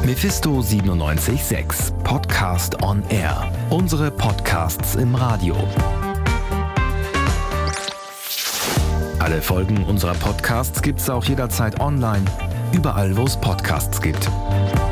Mephisto 97.6 Podcast on Air. Unsere Podcasts im Radio. Alle Folgen unserer Podcasts gibt's auch jederzeit online, überall wo es Podcasts gibt.